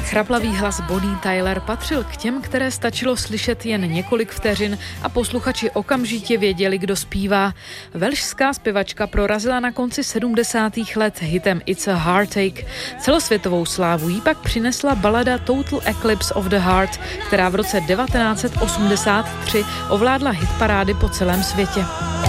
Chraplavý hlas Bonnie Tyler patřil k těm, které stačilo slyšet jen několik vteřin a posluchači okamžitě věděli, kdo zpívá. Velšská zpěvačka prorazila na konci 70. let hitem It's a Heartache. Celosvětovou slávu jí pak přinesla balada Total Eclipse of the Heart, která v roce 1983 ovládla hitparády po celém světě.